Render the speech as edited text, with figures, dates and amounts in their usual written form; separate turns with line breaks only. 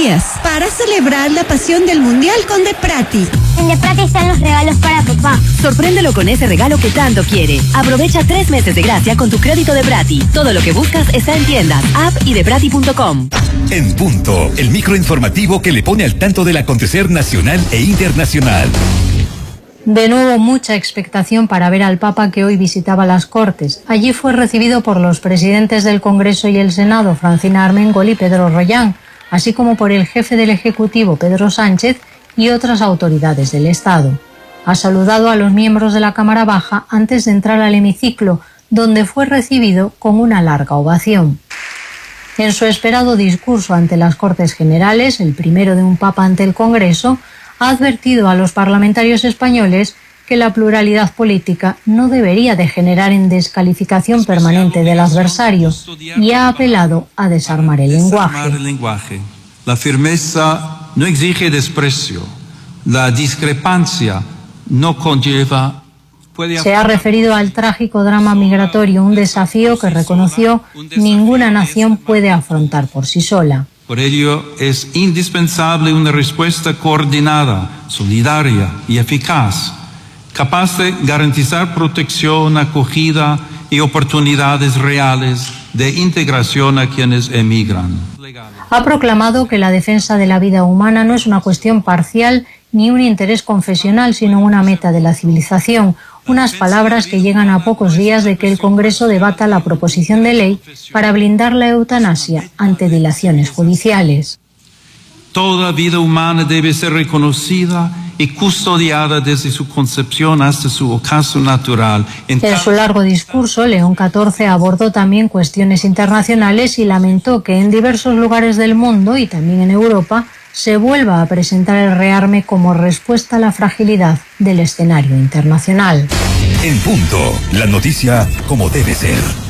días para celebrar la pasión del Mundial con De Prati.
En De Prati están los regalos para papá.
Sorpréndelo con ese regalo que tanto quiere. Aprovecha 3 meses de gracia con tu crédito De Prati. Todo lo que buscas está en tiendas, app y deprati.com.
En punto, el microinformativo que le pone al tanto del acontecer nacional e internacional.
De nuevo, mucha expectación para ver al Papa, que hoy visitaba las Cortes. Allí fue recibido por los presidentes del Congreso y el Senado, Francina Armengol y Pedro Rollán, así como por el jefe del Ejecutivo, Pedro Sánchez, y otras autoridades del Estado. Ha saludado a los miembros de la Cámara Baja antes de entrar al hemiciclo, donde fue recibido con una larga ovación. En su esperado discurso ante las Cortes Generales, el primero de un Papa ante el Congreso, ha advertido a los parlamentarios españoles que la pluralidad política no debería degenerar en descalificación permanente del adversario y ha apelado a desarmar el lenguaje.
La firmeza no exige desprecio, la discrepancia no conlleva...
Se ha referido al trágico drama migratorio, un desafío que reconoció ninguna nación puede afrontar por sí sola.
Por ello, es indispensable una respuesta coordinada, solidaria y eficaz, capaz de garantizar protección, acogida y oportunidades reales de integración a quienes emigran.
Ha proclamado que la defensa de la vida humana no es una cuestión parcial ni un interés confesional, sino una meta de la civilización. Unas palabras que llegan a pocos días de que el Congreso debata la proposición de ley para blindar la eutanasia ante dilaciones judiciales.
Toda vida humana debe ser reconocida y custodiada desde su concepción hasta su ocaso natural.
En su largo discurso, León XIV abordó también cuestiones internacionales y lamentó que en diversos lugares del mundo y también en Europa se vuelva a presentar el rearme como respuesta a la fragilidad del escenario internacional.
En punto, la noticia como debe ser.